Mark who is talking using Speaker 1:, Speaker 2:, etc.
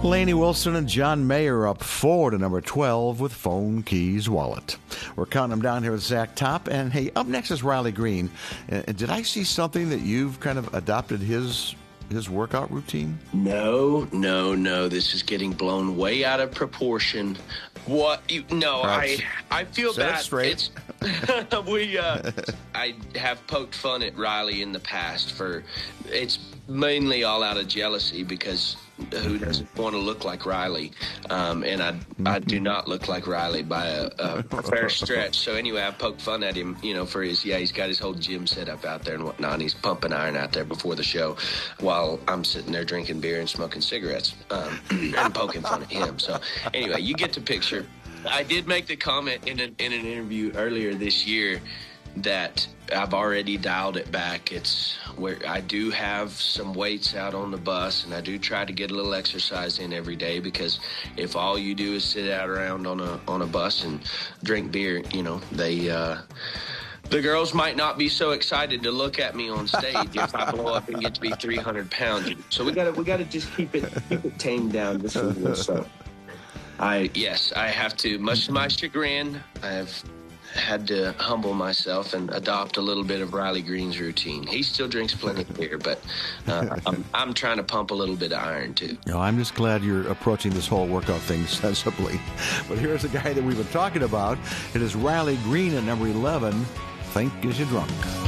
Speaker 1: Lainey Wilson and John Mayer up 4 to number 12 with Phone Keys Wallet. We're counting them down here with Zach Top. And hey, up next is Riley Green. Did I see something that you've kind of adopted his workout routine?
Speaker 2: No. This is getting blown way out of proportion. What? I feel that
Speaker 1: straight.
Speaker 2: I have poked fun at Riley in the past it's mainly all out of jealousy because who doesn't want to look like Riley? And I do not look like Riley by a fair stretch. So anyway, I poked fun at him, for he's got his whole gym set up out there and whatnot. And he's pumping iron out there before the show while I'm sitting there drinking beer and smoking cigarettes and poking fun at him. So anyway, you get the picture. I did make the comment in an interview earlier this year that I've already dialed it back. It's where I do have some weights out on the bus, and I do try to get a little exercise in every day, because if all you do is sit out around on a bus and drink beer, the girls might not be so excited to look at me on stage if I blow up and get to be 300 pounds. So we gotta just keep it tamed down just a little. So I have to, much to my chagrin, I have had to humble myself and adopt a little bit of Riley Green's routine. He still drinks plenty of beer, but I'm trying to pump a little bit of iron too.
Speaker 1: I'm just glad you're approaching this whole workout thing sensibly. But here's a guy that we've been talking about. It is Riley Green at number 11, Think Is You Drunk.